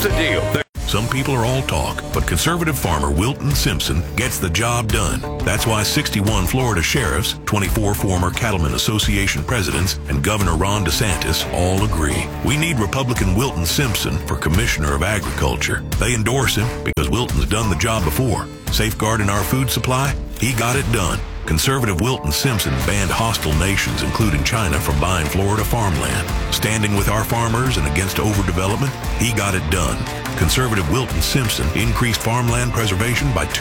Here's the deal. Some people are all talk, but conservative farmer Wilton Simpson gets the job done. That's why 61 Florida sheriffs, 24 former Cattlemen Association presidents, and Governor Ron DeSantis all agree. We need Republican Wilton Simpson for Commissioner of Agriculture. They endorse him because Wilton's done the job before. Safeguarding our food supply? He got it done. Conservative Wilton Simpson banned hostile nations, including China, from buying Florida farmland. Standing with our farmers and against overdevelopment, he got it done. Conservative Wilton Simpson increased farmland preservation by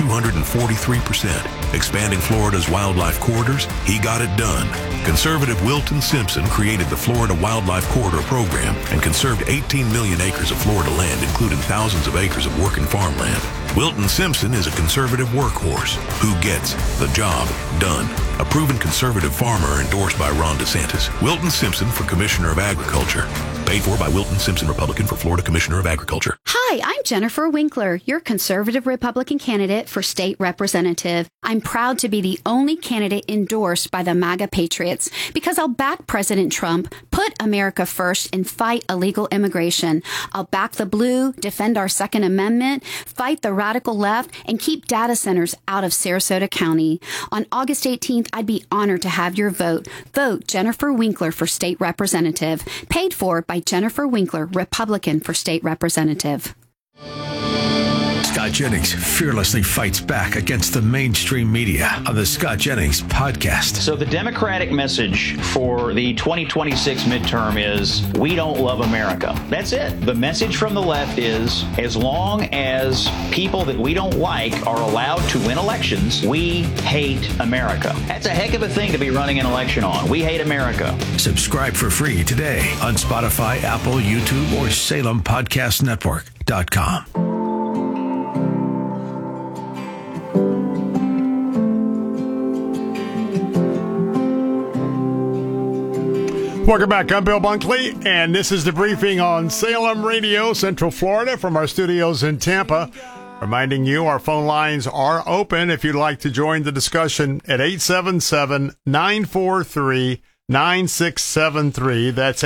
243%. Expanding Florida's wildlife corridors, he got it done. Conservative Wilton Simpson created the Florida Wildlife Corridor Program and conserved 18 million acres of Florida land, including thousands of acres of working farmland. Wilton Simpson is a conservative workhorse who gets the job done. A proven conservative farmer endorsed by Ron DeSantis. Wilton Simpson for Commissioner of Agriculture. Paid for by Wilton Simpson, Republican, for Florida Commissioner of Agriculture. Hi, I'm Jennifer Winkler, your conservative Republican candidate for state representative. I'm proud to be the only candidate endorsed by the MAGA Patriots because I'll back President Trump, put America first, and fight illegal immigration. I'll back the blue, defend our Second Amendment, fight the radical left, and keep data centers out of Sarasota County. On August 18th, I'd be honored to have your vote. Vote Jennifer Winkler for state representative. Paid for by Jennifer Winkler, Republican, for state representative. Scott Jennings fearlessly fights back against the mainstream media on the Scott Jennings podcast. So the Democratic message for the 2026 midterm is, we don't love America. That's it. The message from the left is, as long as people that we don't like are allowed to win elections, we hate America. That's a heck of a thing to be running an election on. We hate America. Subscribe for free today on Spotify, Apple, YouTube, or SalemPodcastNetwork.com. Welcome back. I'm Bill Bunkley, and this is the briefing on Salem Radio, Central Florida, from our studios in Tampa. Reminding you, our phone lines are open if you'd like to join the discussion at 877-943-9673. That's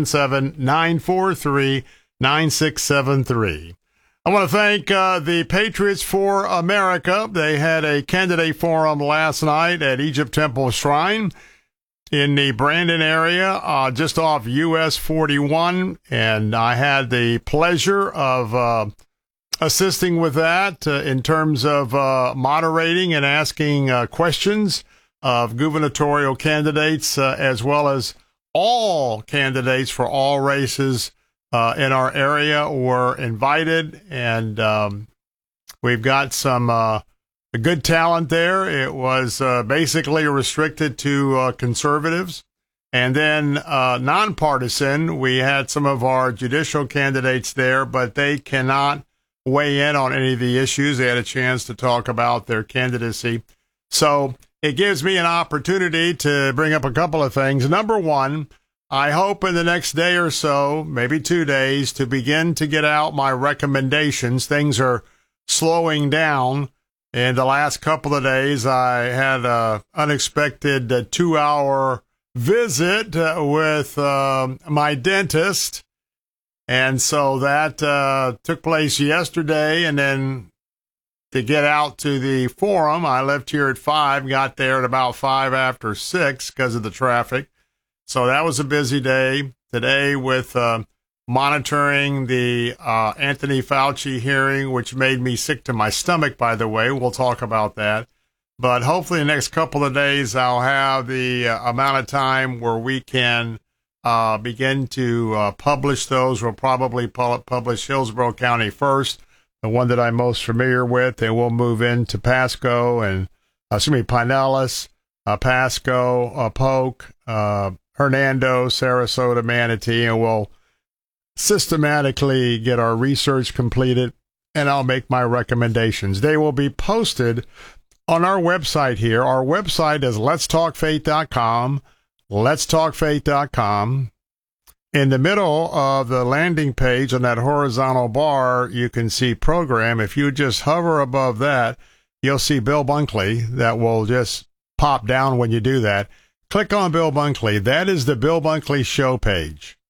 877-943-9673. I want to thank the Patriots for America. They had a candidate forum last night at Egypt Temple Shrine in the Brandon area, just off US 41, and I had the pleasure of assisting with that in terms of moderating and asking questions of gubernatorial candidates, as well as all candidates for all races in our area were invited, and we've got some good talent there. It was basically restricted to conservatives. And then nonpartisan, we had some of our judicial candidates there, but they cannot weigh in on any of the issues. They had a chance to talk about their candidacy. So it gives me an opportunity to bring up a couple of things. Number one, I hope in the next day or so, maybe 2 days, to begin to get out my recommendations. Things are slowing down. In the last couple of days, I had an unexpected 2-hour visit with my dentist. And so that took place yesterday. And then to get out to the forum, I left here at 5, got there at about 5 after 6 because of the traffic. So that was a busy day today with monitoring the Anthony Fauci hearing, which made me sick to my stomach, by the way. We'll talk about that. But hopefully the next couple of days, I'll have the amount of time where we can begin to publish those. We'll probably publish Hillsborough County first, the one that I'm most familiar with, and we'll move into Pasco and, Pinellas, Pasco, Polk, Hernando, Sarasota, Manatee, and we'll systematically get our research completed, and I'll make my recommendations. They will be posted on our website here. Our website is letstalkfaith.com, letstalkfaith.com. In the middle of the landing page on that horizontal bar, you can see program. If you just hover above that, you'll see Bill Bunkley. That will just pop down when you do that. Click on Bill Bunkley. That is the Bill Bunkley show page.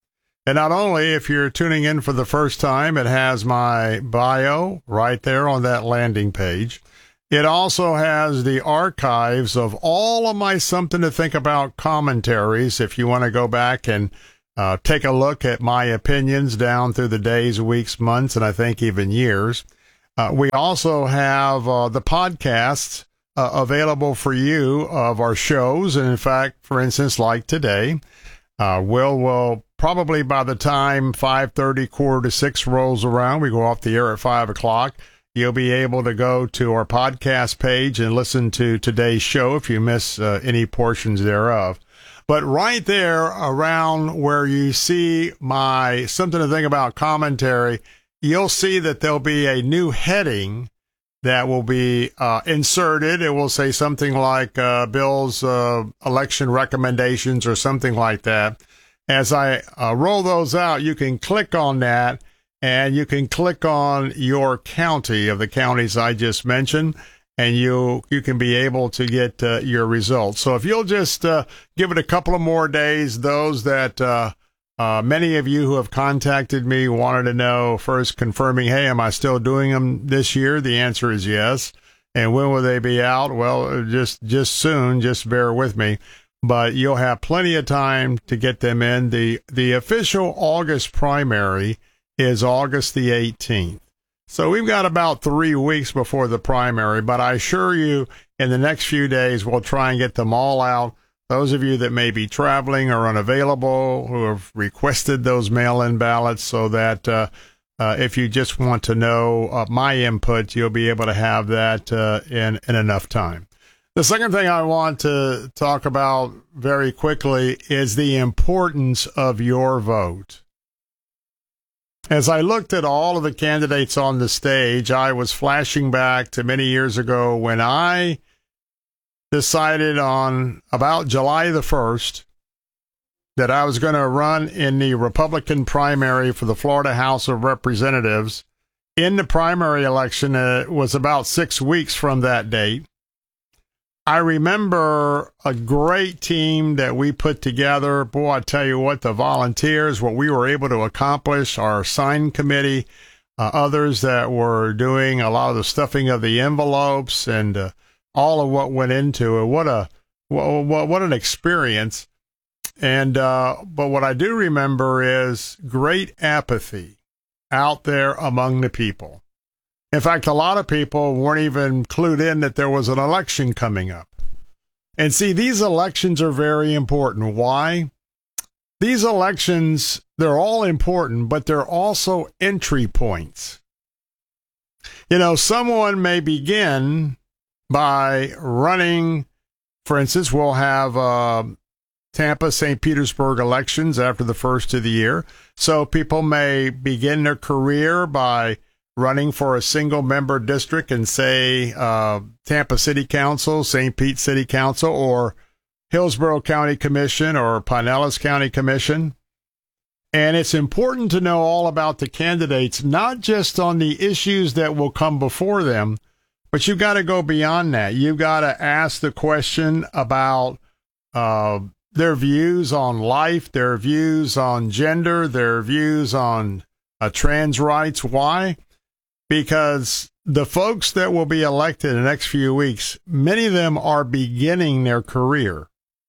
And not only, if you're tuning in for the first time, it has my bio right there on that landing page. It also has the archives of all of my Something to Think About commentaries if you want to go back and take a look at my opinions down through the days, weeks, months, and I think even years. We also have the podcasts available for you of our shows. And in fact, for instance, like today, will probably by the time 5:30, 5:45 rolls around, we go off the air at 5 o'clock. You'll be able to go to our podcast page and listen to today's show if you miss any portions thereof. But right there around where you see my Something to Think About commentary, you'll see that there'll be a new heading that will be inserted. It will say something like Bill's election recommendations or something like that. As I roll those out, you can click on that, and you can click on your county of the counties I just mentioned, and you can be able to get your results. So if you'll just give it a couple of more days, those that many of you who have contacted me wanted to know, first confirming, hey, am I still doing them this year? The answer is yes. And when will they be out? Well, just soon. Just bear with me. But you'll have plenty of time to get them in. The official August primary is August the 18th. So we've got about 3 weeks before the primary, but I assure you in the next few days, we'll try and get them all out. Those of you that may be traveling or unavailable who have requested those mail-in ballots, so that if you just want to know my input, you'll be able to have that in enough time. The second thing I want to talk about very quickly is the importance of your vote. As I looked at all of the candidates on the stage, I was flashing back to many years ago when I decided on about July the 1st that I was going to run in the Republican primary for the Florida House of Representatives. In the primary election, it was about 6 weeks from that date. I remember a great team that we put together. Boy, I tell you what, the volunteers, what we were able to accomplish, our sign committee, others that were doing a lot of the stuffing of the envelopes and all of what went into it. What an experience. And but what I do remember is great apathy out there among the people. In fact, a lot of people weren't even clued in that there was an election coming up. And see, these elections are very important. Why? These elections, they're all important, but they're also entry points. You know, someone may begin by running, for instance, we'll have Tampa, St. Petersburg elections after the first of the year. So people may begin their career by running for a single member district and say Tampa City Council, St. Pete City Council, or Hillsborough County Commission or Pinellas County Commission. And it's important to know all about the candidates, not just on the issues that will come before them, but you've got to go beyond that. You've got to ask the question about their views on life, their views on gender, their views on trans rights. Why? Because the folks that will be elected in the next few weeks, many of them are beginning their career.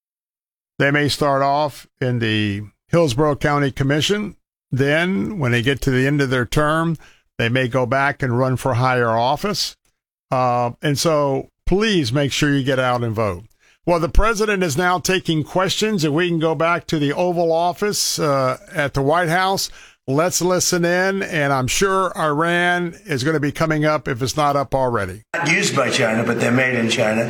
They may start off in the Hillsborough County Commission. Then, when they get to the end of their term, they may go back and run for higher office. And so please make sure you get out and vote. Well, the president is now taking questions, and we can go back to the Oval Office at the White House. Let's listen in, and I'm sure Iran is going to be coming up if it's not up already. Not used by China, but they're made in China.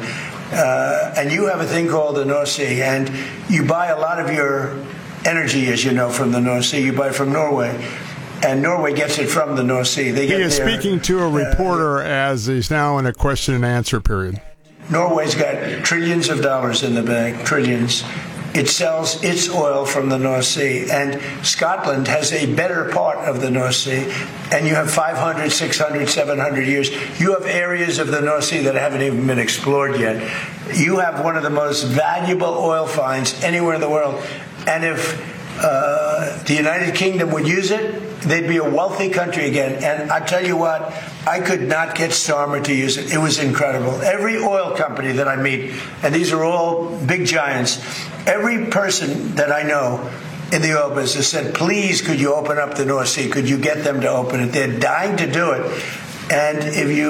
And you have a thing called the North Sea, and you buy a lot of your energy, as you know, from the North Sea. You buy it from Norway, and Norway gets it from the North Sea. He is speaking to a reporter as he's now in a question and answer period. Norway's got trillions of dollars in the bank, trillions. It sells its oil from the North Sea, and Scotland has a better part of the North Sea, and you have 500, 600, 700 years. You have areas of the North Sea that haven't even been explored yet. You have one of the most valuable oil finds anywhere in the world, and if the United Kingdom would use it, they'd be a wealthy country again. And I tell you what, I could not get Starmer to use it. It was incredible. Every oil company that I meet, and these are all big giants, every person that I know in the oil business said, please, could you open up the North Sea? Could you get them to open it? They're dying to do it. And if you